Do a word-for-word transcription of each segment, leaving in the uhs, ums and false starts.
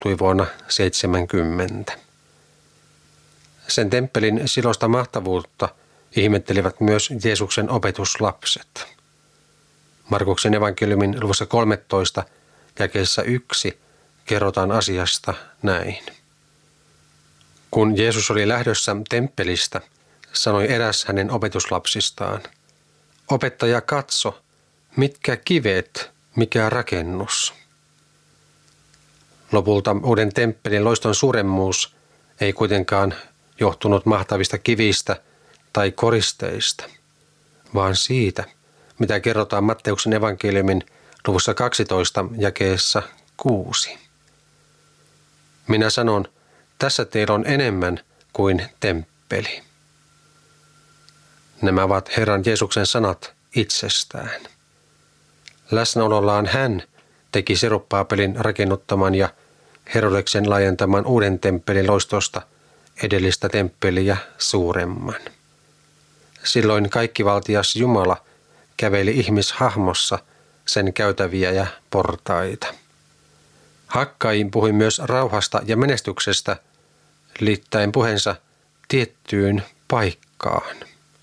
muuttui vuonna seitsemänkymmentä. Sen temppelin silosta mahtavuutta ihmettelivät myös Jeesuksen opetuslapset. Markuksen evankeliumin luvussa kolmetoista jakeessa yksi kerrotaan asiasta näin. Kun Jeesus oli lähdössä temppelistä, sanoi eräs hänen opetuslapsistaan, opettaja, katso, mitkä kivet, mikä rakennus. Lopulta uuden temppelin loiston suuremmuus ei kuitenkaan johtunut mahtavista kivistä tai koristeista, vaan siitä, mitä kerrotaan Matteuksen evankeliumin luvussa kaksitoista jakeessa kuusi. Minä sanon, tässä teillä on enemmän kuin temppeli. Nämä ovat Herran Jeesuksen sanat itsestään. Läsnäolollaan hän teki Serubbabelin rakennuttaman ja Herodeksen laajentaman uuden temppelin loistosta edellistä temppeliä suuremman. Silloin kaikkivaltias Jumala käveli ihmishahmossa sen käytäviä ja portaita. Hakkai puhui myös rauhasta ja menestyksestä liittäen puheensa tiettyyn paikkaan.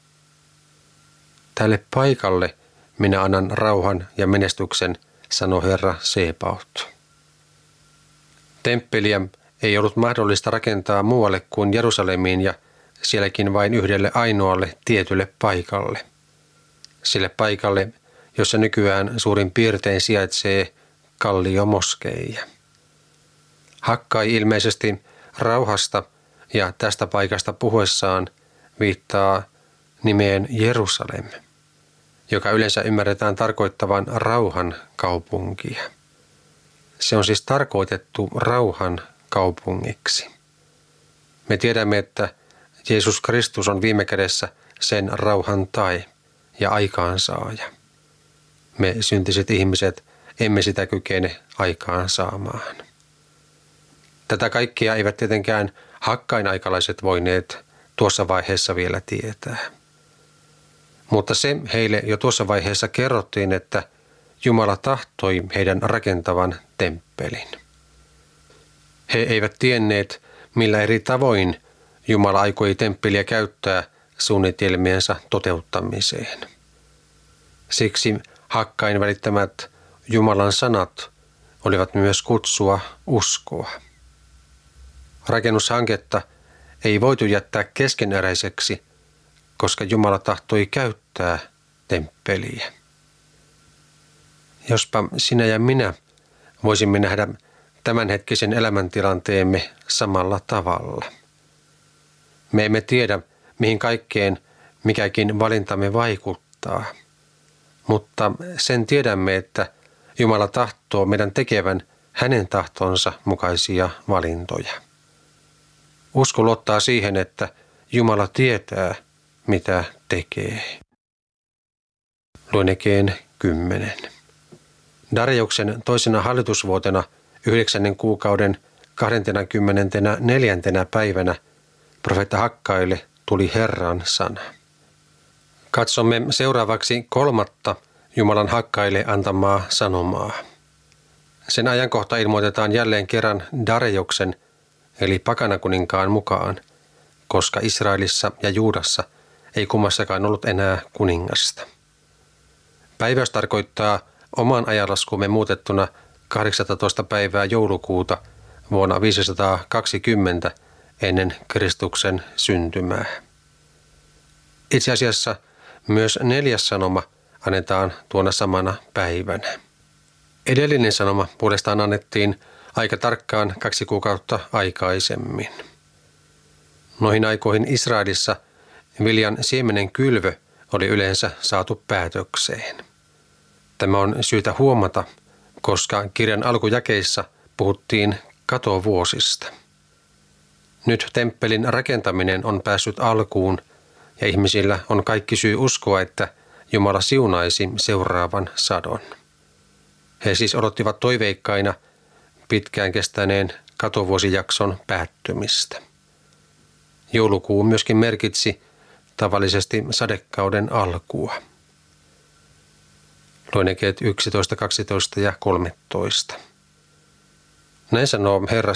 Tälle paikalle minä annan rauhan ja menestyksen, sanoi Herra Sebaot. Temppeliä ei ollut mahdollista rakentaa muualle kuin Jerusalemiin ja sielläkin vain yhdelle ainoalle tietylle paikalle. Sille paikalle, jossa nykyään suurin piirtein sijaitsee kalliomoskeija. Hakkai ilmeisesti rauhasta ja tästä paikasta puhuessaan viittaa nimeen Jerusalem, joka yleensä ymmärretään tarkoittavan rauhan kaupunkia. Se on siis tarkoitettu rauhan kaupungiksi. Me tiedämme, että Jeesus Kristus on viime kädessä sen rauhan tae ja aikaansaaja. Me syntiset ihmiset emme sitä kykene aikaansaamaan. Tätä kaikkia eivät tietenkään Hakkain aikalaiset voineet tuossa vaiheessa vielä tietää. Mutta se heille jo tuossa vaiheessa kerrottiin, että Jumala tahtoi heidän rakentavan temppelin. He eivät tienneet, millä eri tavoin Jumala aikoi temppeliä käyttää suunnitelmiensa toteuttamiseen. Siksi Hakkain välittämät Jumalan sanat olivat myös kutsua uskoa. Rakennushanketta ei voitu jättää keskeneräiseksi, koska Jumala tahtoi käyttää temppeliä. Jospa sinä ja minä voisimme nähdä tämänhetkisen elämäntilanteemme samalla tavalla. Me emme tiedä, mihin kaikkeen mikäkin valintamme vaikuttaa, mutta sen tiedämme, että Jumala tahtoo meidän tekevän hänen tahtonsa mukaisia valintoja. Usko luottaa siihen, että Jumala tietää, mitä tekee. Luenekeen kymmenen. Dariuksen toisena hallitusvuotena yhdeksännen kuukauden kaksikymmentäneljä neljäntenä päivänä profeetta Hakkaille tuli Herran sana. Katsomme seuraavaksi kolmatta Jumalan Hakkaille antamaa sanomaa. Sen ajankohta ilmoitetaan jälleen kerran Dariuksen eli pakanakuninkaan mukaan, koska Israelissa ja Juudassa ei kummassakaan ollut enää kuningasta. Päiväys tarkoittaa oman ajanlaskumme muutettuna kahdeksastoista päivää joulukuuta vuonna viisisataakaksikymmentä ennen Kristuksen syntymää. Itse asiassa myös neljäs sanoma annetaan tuona samana päivänä. Edellinen sanoma puolestaan annettiin aika tarkkaan kaksi kuukautta aikaisemmin. Noihin aikoihin Israelissa viljan siemenen kylvö oli yleensä saatu päätökseen. Tämä on syytä huomata, koska kirjan alkujakeissa puhuttiin katovuosista. Nyt temppelin rakentaminen on päässyt alkuun ja ihmisillä on kaikki syy uskoa, että Jumala siunaisi seuraavan sadon. He siis odottivat toiveikkaina pitkään kestäneen katovuosijakson päättymistä. Joulukuu myöskin merkitsi tavallisesti sadekauden alkua. Luennekeet yksitoista, kaksitoista ja kolmetoista. Näin sanoo Herra